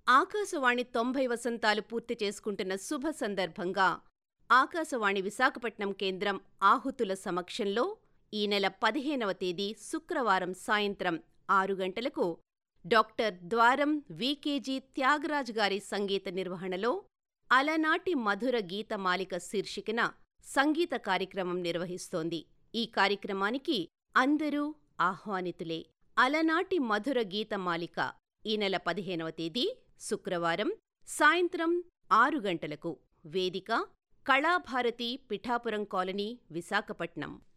ఆకాశవాణి 90 వసంతాలు పూర్తి చేసుకుంటున్న శుభ సందర్భంగా ఆకాశవాణి విశాఖపట్నం కేంద్రం ఆహుతుల సమక్షంలో ఈ నెల 15వ తేదీ శుక్రవారం సాయంత్రం 6 గంటలకు డాక్టర్ ద్వారం వి.కె.జి. త్యాగరాజ్ గారి సంగీత నిర్వహణలో అలనాటి మధుర గీతమాలిక శీర్షికన సంగీత కార్యక్రమం నిర్వహిస్తోంది. ఈ కార్యక్రమానికి అందరూ ఆహ్వానితులే. అలనాటి మధుర గీతమాలిక ఈ నెల 15వ తేదీ శుక్రవారం సాయంత్రం 6 గంటలకు. వేదిక కళాభారతి పిఠాపురం కాలనీ, విశాఖపట్నం.